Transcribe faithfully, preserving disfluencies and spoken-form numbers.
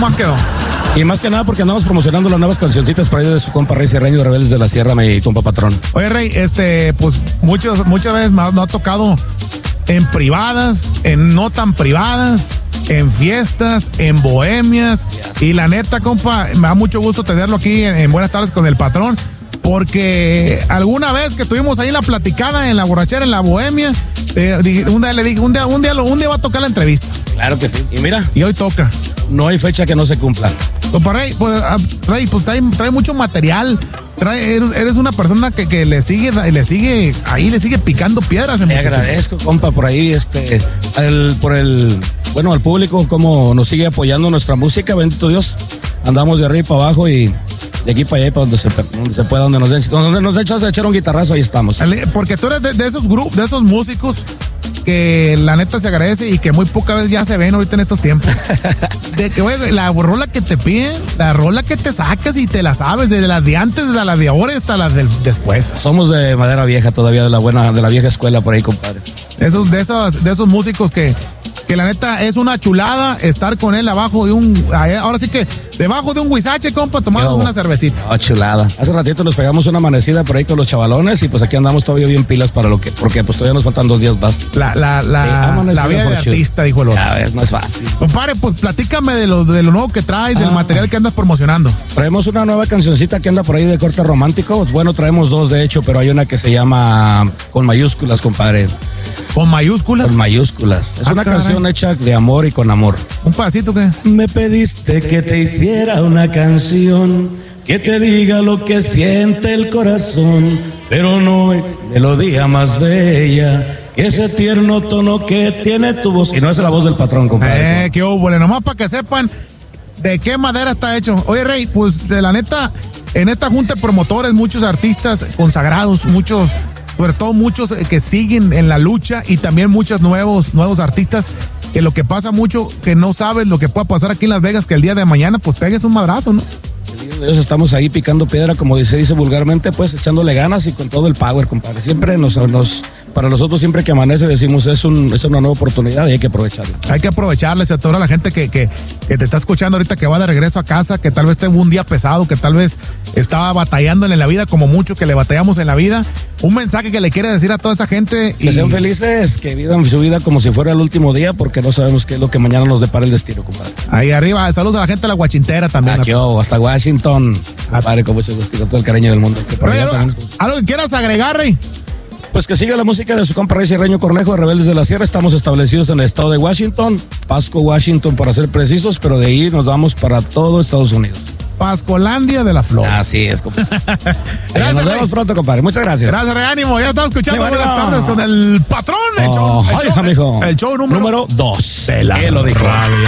nomás quedó. Y más que nada porque andamos promocionando las nuevas cancioncitas por ahí de su compa Rey Serreño, Rebeldes de la Sierra, mi compa patrón. Oye, Rey, este, pues muchos, muchas veces me ha, me ha tocado en privadas, en no tan privadas, en fiestas, en bohemias. Yes. Y la neta, compa, me da mucho gusto tenerlo aquí en, en Buenas Tardes con el Patrón, porque alguna vez que estuvimos ahí en la platicada, en la borrachera, en la bohemia, eh, dije, un día le dije, un día, un día, un día va a tocar la entrevista. Claro que sí. Y mira. Y hoy toca. No hay fecha que no se cumpla. Compa Rey, pues, Rey, pues trae, trae mucho material. Trae, eres, eres una persona que, que le sigue, le sigue, ahí le sigue picando piedras. Te agradezco, compa, por ahí, este, el, por el, bueno, al público, como nos sigue apoyando nuestra música, bendito Dios. Andamos de arriba para abajo y de aquí para allá, para donde se, donde se pueda, donde nos den, donde nos echas a echar un guitarrazo, ahí estamos. Porque tú eres de, de esos grupos, de esos músicos que la neta se agradece y que muy pocas veces ya se ven ahorita en estos tiempos. De que, güey, la rola que te piden, la rola que te sacas y te la sabes, desde las de antes, desde las de ahora hasta las del después. Somos de madera vieja todavía, de la buena, de la vieja escuela por ahí, compadre. Esos, de esos, de esos músicos que, que la neta es una chulada estar con él abajo de un, ahora sí que debajo de un huizache, compa, tomando una cervecita. Oh, chulada. Hace ratito nos pegamos una amanecida por ahí con los chavalones y pues aquí andamos todavía bien pilas para lo que, porque pues todavía nos faltan dos días más. La, la, la, sí, la vida de artista, dijo el otro. Ya ves, no es fácil. Compadre, pues platícame de lo, de lo nuevo que traes, ah. del material que andas promocionando. Traemos una nueva cancioncita que anda por ahí de corte romántico. Bueno, traemos dos de hecho, pero hay una que se llama Con Mayúsculas, compadre. ¿Con mayúsculas? Con mayúsculas. Es ah, una caray. canción hecha de amor y con amor. ¿Un pedacito qué? Me pediste que te hiciera una canción que te diga lo que siente el corazón, pero no hay melodía más bella que ese tierno tono que tiene tu voz. Y no es la voz del patrón, compadre. Eh, qué hubo, nomás para que sepan de qué madera está hecho. Oye, Rey, pues de la neta, en esta junta de promotores, muchos artistas consagrados, muchos, sobre todo muchos que siguen en la lucha y también muchos nuevos, nuevos artistas que lo que pasa mucho, que no sabes lo que pueda pasar aquí en Las Vegas, que el día de mañana pues pegues un madrazo, ¿no? Ellos estamos ahí picando piedra, como se dice vulgarmente, pues echándole ganas y con todo el power, compadre. Siempre nos, nos para nosotros siempre que amanece decimos es, un, es una nueva oportunidad y hay que aprovecharla. Hay que aprovecharla, a toda la gente que, que, que te está escuchando ahorita, que va de regreso a casa, que tal vez tenga un día pesado, que tal vez estaba batallando en la vida, como mucho que le batallamos en la vida. Un mensaje que le quiere decir a toda esa gente. Que y... sean felices, que vivan su vida como si fuera el último día, porque no sabemos qué es lo que mañana nos depara el destino, compadre. Ahí arriba, saludos a la gente de la Guachintera también. Aquí, oh, hasta Washington. Compadre, con mucho gusto, con todo el cariño del mundo. Que Rey, algo, algo que quieras agregar, Rey. Pues que siga la música de su compa Rey Serreño Cornejo de Rebeldes de la Sierra. Estamos establecidos en el estado de Washington, Pasco, Washington para ser precisos, pero de ahí nos vamos para todo Estados Unidos. Pascolandia de la Flor. Así es, compadre. Gracias, nos vemos Rey. pronto, compadre. Muchas gracias. Gracias, Rey. Ánimo. Ya estamos escuchando sí, Buenas Tardes con el patrón. El show, oh, el show, ay, el, el show número, número dos de la lo dijo. radio.